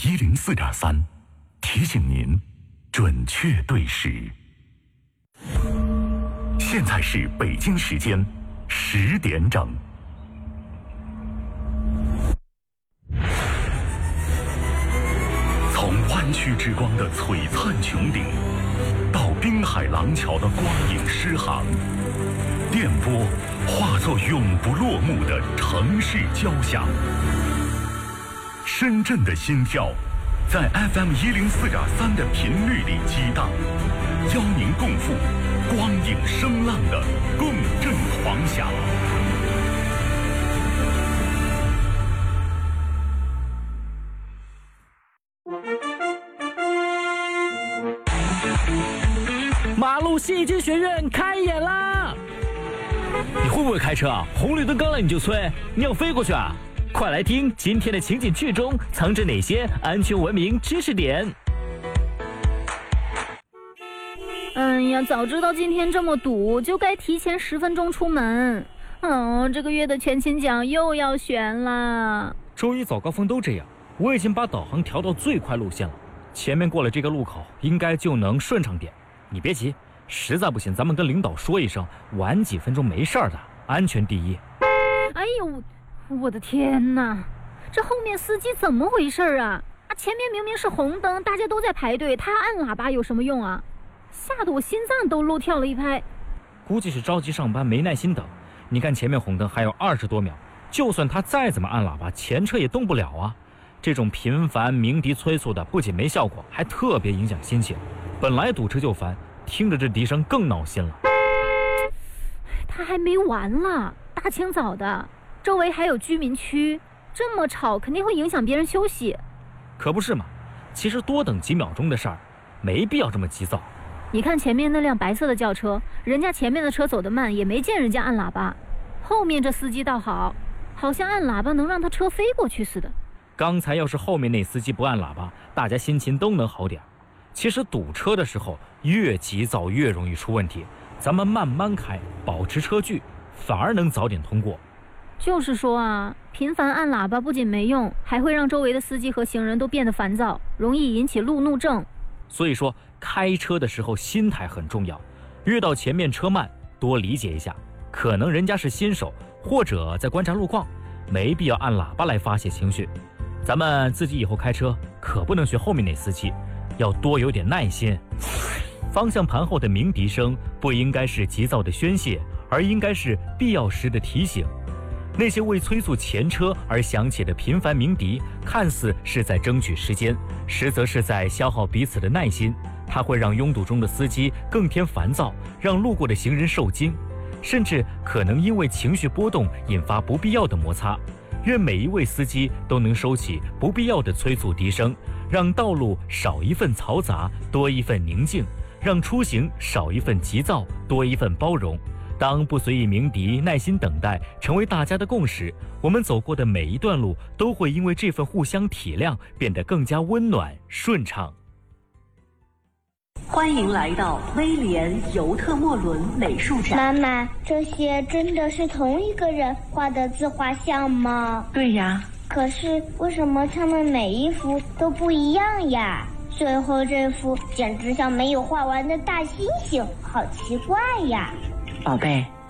104.3，提醒您准确对时。现在是北京时间10点整。从湾区之光的璀璨穹顶，到滨海廊桥的光影诗行，电波化作永不落幕的城市交响。深圳的心跳在 FM 104.3的频率里激荡，邀您共赴光影声浪的共振狂想。 马路戏剧学院开演啦！你会不会开车啊？红绿灯刚来你就催，你要飞过去啊？快来听今天的情景剧中藏着哪些安全文明知识点。 哎呀，早知道今天这么堵，就该提前10分钟出门。这个月的全勤奖又要悬了。 周一早高峰都这样，我已经把导航调到最快路线了，前面过了这个路口应该就能顺畅点。你别急，实在不行咱们跟领导说一声，晚几分钟没事的，安全第一。 哎呦，我的天哪，这后面司机怎么回事啊？前面明明是红灯，大家都在排队，他按喇叭有什么用啊？吓得我心脏都漏跳了一拍。 估计是着急上班没耐心等，你看前面红灯还有20多秒，就算他再怎么按喇叭，前车也动不了啊。这种频繁鸣笛催促的不仅没效果，还特别影响心情。本来堵车就烦，听着这笛声更闹心了。 他还没完了，大清早的，周围还有居民区，这么吵肯定会影响别人休息。 可不是嘛，其实多等几秒钟的事儿，没必要这么急躁。 你看前面那辆白色的轿车，人家前面的车走得慢，也没见人家按喇叭。后面这司机倒好，好像按喇叭能让他车飞过去似的。 刚才要是后面那司机不按喇叭，大家心情都能好点。其实堵车的时候越急躁越容易出问题，咱们慢慢开，保持车距，反而能早点通过。 就是说啊，频繁按喇叭不仅没用，还会让周围的司机和行人都变得烦躁，容易引起路怒症。 所以说开车的时候心态很重要，遇到前面车慢多理解一下，可能人家是新手或者在观察路况，没必要按喇叭来发泄情绪。咱们自己以后开车可不能学后面那司机，要多有点耐心。方向盘后的鸣笛声不应该是急躁的宣泄，而应该是必要时的提醒。那些为催促前车而响起的频繁鸣笛，看似是在争取时间，实则是在消耗彼此的耐心。它会让拥堵中的司机更添烦躁，让路过的行人受惊，甚至可能因为情绪波动引发不必要的摩擦。愿每一位司机都能收起不必要的催促笛声，让道路少一份嘈杂，多一份宁静，让出行少一份急躁，多一份包容。当不随意鸣笛，耐心等待成为大家的共识，我们走过的每一段路都会因为这份互相体谅变得更加温暖顺畅。 欢迎来到威廉尤特莫伦美术展。 妈妈，这些真的是同一个人画的自画像吗？ 对呀。 可是为什么他们每一幅都不一样呀？最后这幅简直像没有画完的大猩猩，好奇怪呀！ 宝贝，